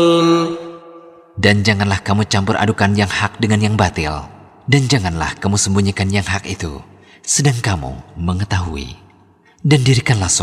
Dan janganlah kamu campur adukan yang hak dengan yang batil. Dan janganlah kamu sembunyikan yang hak itu, sedang kamu mengetahui. Dan dirikanlah